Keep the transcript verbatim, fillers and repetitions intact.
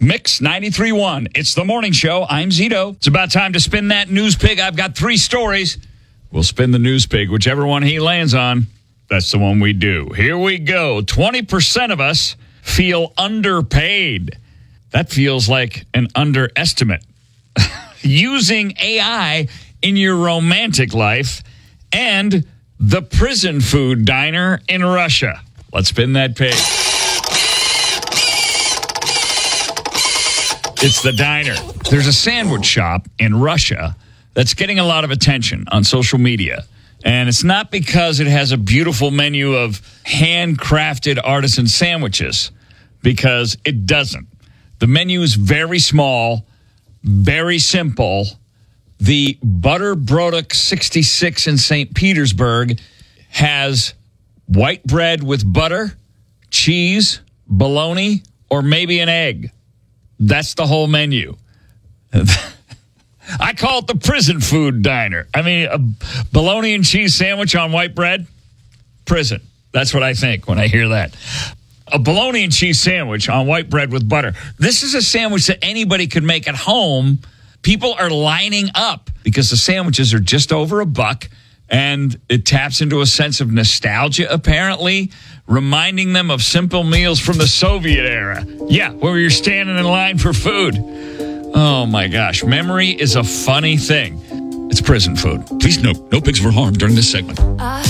Mix ninety-three point one. It's the morning show. I'm Zito. It's about time to spin that news pig. I've got three stories. We'll spin the news pig. Whichever one he lands on, that's the one we do. Here we go. twenty percent of us feel underpaid. That feels like an underestimate. Using A I in your romantic life and the prison food diner in Russia. Let's spin that pig. It's the diner. There's a sandwich shop in Russia that's getting a lot of attention on social media. And it's not because it has a beautiful menu of handcrafted artisan sandwiches, because it doesn't. The menu is very small, very simple. The Butterbroduk sixty-six in Saint Petersburg has white bread with butter, cheese, bologna, or maybe an egg. That's the whole menu. I call it the prison food diner. I mean, a bologna and cheese sandwich on white bread, prison. That's what I think when I hear that. A bologna and cheese sandwich on white bread with butter. This is a sandwich that anybody could make at home. People are lining up because the sandwiches are just over a buck, and it taps into a sense of nostalgia, apparently, reminding them of simple meals from the Soviet era. Yeah, where you're standing in line for food. Oh, my gosh. Memory is a funny thing. It's prison food. Please note, no pigs were harmed during this segment.